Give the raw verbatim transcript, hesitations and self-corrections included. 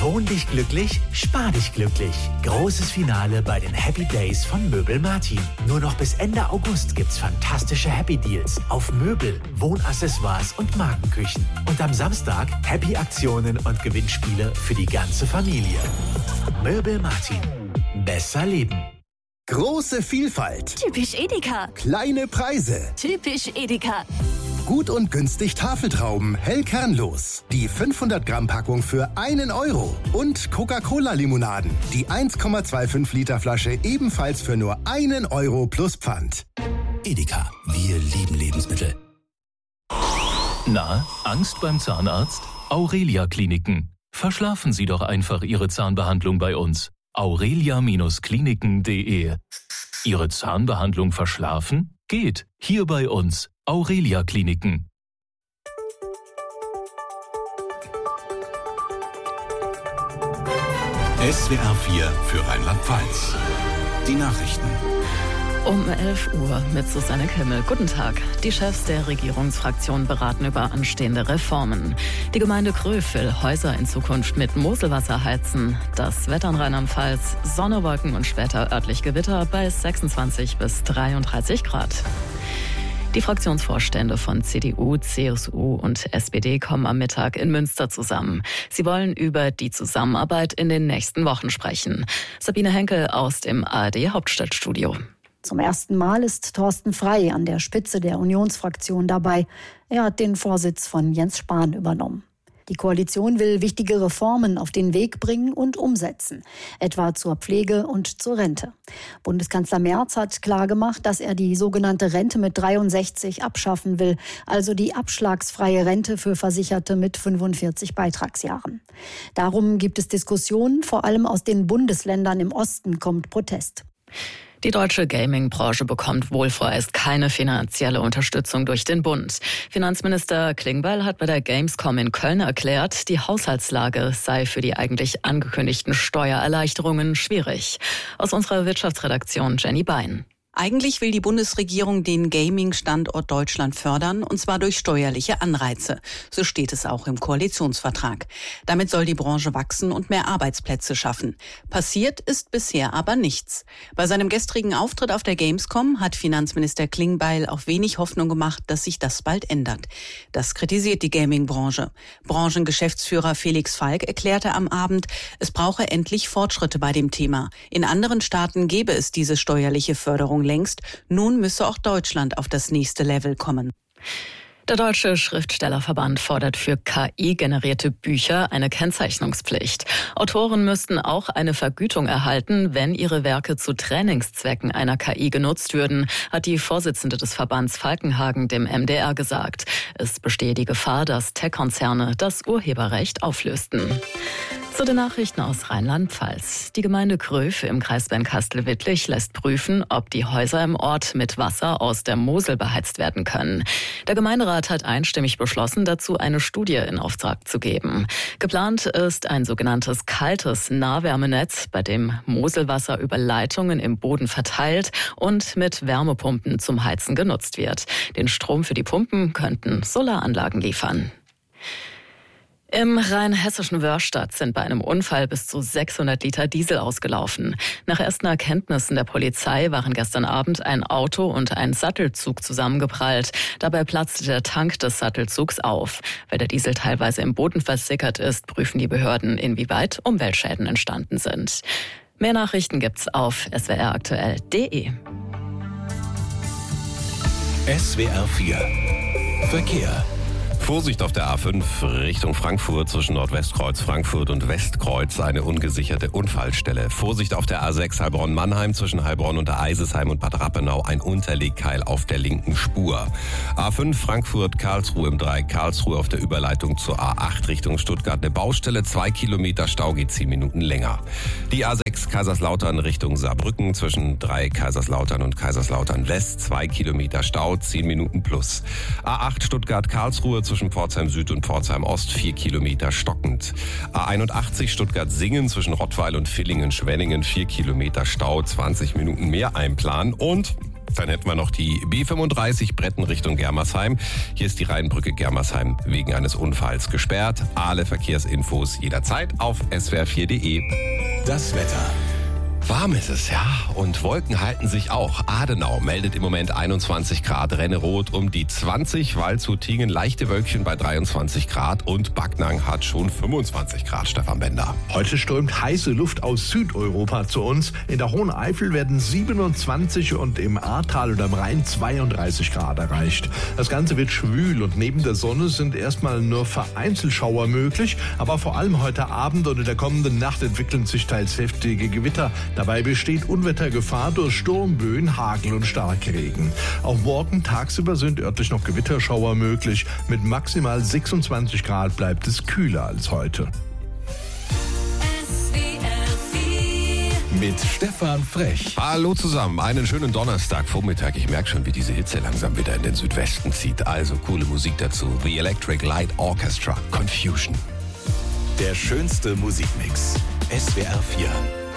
Schon dich glücklich? Spar dich glücklich. Großes Finale bei den Happy Days von Möbel Martin. Nur noch bis Ende August gibt's fantastische Happy Deals auf Möbel, Wohnaccessoires und Markenküchen. Und am Samstag Happy Aktionen und Gewinnspiele für die ganze Familie. Möbel Martin. Besser leben. Große Vielfalt. Typisch Edeka. Kleine Preise. Typisch Edeka. Gut und günstig Tafeltrauben, hell kernlos. Die fünfhundert Gramm Packung für einen Euro. Und Coca-Cola-Limonaden. Die eins Komma fünfundzwanzig Liter Flasche ebenfalls für nur einen Euro plus Pfand. Edeka, wir lieben Lebensmittel. Na, Angst beim Zahnarzt? Aurelia Kliniken. Verschlafen Sie doch einfach Ihre Zahnbehandlung bei uns. aurelia Kliniken punkt de. Ihre Zahnbehandlung verschlafen? Geht. Hier bei uns. Aurelia Kliniken. S W R vier für Rheinland-Pfalz. Die Nachrichten. Um elf Uhr mit Susanne Kimmel. Guten Tag. Die Chefs der Regierungsfraktion beraten über anstehende Reformen. Die Gemeinde Gröf will Häuser in Zukunft mit Moselwasser heizen. Das Wetter in Rheinland-Pfalz, Sonne, Wolken und später örtlich Gewitter bei sechsundzwanzig bis dreiunddreißig Grad. Die Fraktionsvorstände von C D U, C S U und S P D kommen am Mittag in Münster zusammen. Sie wollen über die Zusammenarbeit in den nächsten Wochen sprechen. Sabine Henkel aus dem A R D-Hauptstadtstudio. Zum ersten Mal ist Thorsten Frey an der Spitze der Unionsfraktion dabei. Er hat den Vorsitz von Jens Spahn übernommen. Die Koalition will wichtige Reformen auf den Weg bringen und umsetzen, etwa zur Pflege und zur Rente. Bundeskanzler Merz hat klargemacht, dass er die sogenannte Rente mit dreiundsechzig abschaffen will, also die abschlagsfreie Rente für Versicherte mit fünfundvierzig Beitragsjahren. Darum gibt es Diskussionen, vor allem aus den Bundesländern im Osten kommt Protest. Die deutsche Gaming-Branche bekommt wohl vorerst keine finanzielle Unterstützung durch den Bund. Finanzminister Klingbeil hat bei der Gamescom in Köln erklärt, die Haushaltslage sei für die eigentlich angekündigten Steuererleichterungen schwierig. Aus unserer Wirtschaftsredaktion Jenny Bein. Eigentlich will die Bundesregierung den Gaming-Standort Deutschland fördern, und zwar durch steuerliche Anreize. So steht es auch im Koalitionsvertrag. Damit soll die Branche wachsen und mehr Arbeitsplätze schaffen. Passiert ist bisher aber nichts. Bei seinem gestrigen Auftritt auf der Gamescom hat Finanzminister Klingbeil auch wenig Hoffnung gemacht, dass sich das bald ändert. Das kritisiert die Gaming-Branche. Branchengeschäftsführer Felix Falk erklärte am Abend, es brauche endlich Fortschritte bei dem Thema. In anderen Staaten gäbe es diese steuerliche Förderung längst. Nun müsse auch Deutschland auf das nächste Level kommen. Der Deutsche Schriftstellerverband fordert für K I-generierte Bücher eine Kennzeichnungspflicht. Autoren müssten auch eine Vergütung erhalten, wenn ihre Werke zu Trainingszwecken einer K I genutzt würden, hat die Vorsitzende des Verbands Falkenhagen dem M D R gesagt. Es bestehe die Gefahr, dass Tech-Konzerne das Urheberrecht auflösten. Zu den Nachrichten aus Rheinland-Pfalz. Die Gemeinde Gröf im Kreis Bernkastel-Wittlich lässt prüfen, ob die Häuser im Ort mit Wasser aus der Mosel beheizt werden können. Der Gemeinderat hat einstimmig beschlossen, dazu eine Studie in Auftrag zu geben. Geplant ist ein sogenanntes kaltes Nahwärmenetz, bei dem Moselwasser über Leitungen im Boden verteilt und mit Wärmepumpen zum Heizen genutzt wird. Den Strom für die Pumpen könnten Solaranlagen liefern. Im rheinhessischen Wörstadt sind bei einem Unfall bis zu sechshundert Liter Diesel ausgelaufen. Nach ersten Erkenntnissen der Polizei waren gestern Abend ein Auto und ein Sattelzug zusammengeprallt. Dabei platzte der Tank des Sattelzugs auf. Weil der Diesel teilweise im Boden versickert ist, prüfen die Behörden, inwieweit Umweltschäden entstanden sind. Mehr Nachrichten gibt's auf s w r aktuell punkt d e. S W R vier Verkehr. Vorsicht auf der A fünf Richtung Frankfurt zwischen Nordwestkreuz Frankfurt und Westkreuz, eine ungesicherte Unfallstelle. Vorsicht auf der A sechs Heilbronn-Mannheim zwischen Heilbronn und der Eisesheim und Bad Rappenau, ein Unterlegkeil auf der linken Spur. A fünf Frankfurt-Karlsruhe im Dreieck Karlsruhe auf der Überleitung zur A acht Richtung Stuttgart eine Baustelle, zwei Kilometer Stau, geht zehn Minuten länger. Die A sechs Kaiserslautern Richtung Saarbrücken zwischen Dreieck Kaiserslautern und Kaiserslautern West, zwei Kilometer Stau, zehn Minuten plus. A acht Stuttgart-Karlsruhe zwischen Pforzheim Süd und Pforzheim Ost, vier Kilometer stockend. A einundachtzig Stuttgart-Singen zwischen Rottweil und Villingen-Schwenningen, vier Kilometer Stau, zwanzig Minuten mehr einplanen. Und Dann hätten wir noch die B fünfunddreißig Bretten Richtung Germersheim. Hier ist die Rheinbrücke Germersheim wegen eines Unfalls gesperrt. Alle Verkehrsinfos jederzeit auf s w r vier punkt d e. Das Wetter. Warm ist es, ja. Und Wolken halten sich auch. Adenau meldet im Moment einundzwanzig Grad, Rennerot um die zwanzig, Waldshut-Tiengen leichte Wölkchen bei dreiundzwanzig Grad und Backnang hat schon fünfundzwanzig Grad, Stefan Bender. Heute strömt heiße Luft aus Südeuropa zu uns. In der Hohen Eifel werden siebenundzwanzig und im Ahrtal und am Rhein zweiunddreißig Grad erreicht. Das Ganze wird schwül und neben der Sonne sind erstmal nur vereinzelt Schauer möglich. Aber vor allem heute Abend und in der kommenden Nacht entwickeln sich teils heftige Gewitter. Dabei besteht Unwettergefahr durch Sturmböen, Hagel und Starkregen. Auch morgen tagsüber sind örtlich noch Gewitterschauer möglich. Mit maximal sechsundzwanzig Grad bleibt es kühler als heute. Mit Stefan Frech. Hallo zusammen, einen schönen Donnerstagvormittag. Ich merke schon, wie diese Hitze langsam wieder in den Südwesten zieht. Also coole Musik dazu. The Electric Light Orchestra, Confusion. Der schönste Musikmix. S W R vier.